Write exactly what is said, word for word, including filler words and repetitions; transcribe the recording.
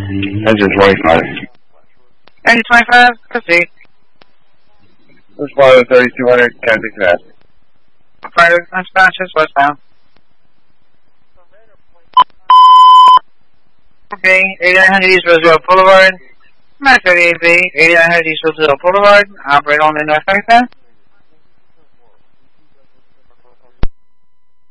Engine twenty-five. Engine twenty-five, proceed. First Florida thirty-two hundred, Kansas Fast. Operator, dispatches, westbound. Okay, eighty-nine hundred East Roosevelt Boulevard. Max thirty-eight B, eighty-nine hundred East Roosevelt Boulevard. Operate only North Pakistan.